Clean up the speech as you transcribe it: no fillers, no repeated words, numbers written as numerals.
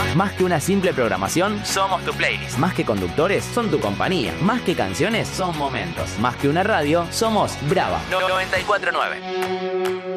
Más que una simple programación, somos tu playlist. Más que conductores, son tu compañía. Más que canciones, son momentos. Más que una radio, somos Brava 94.9.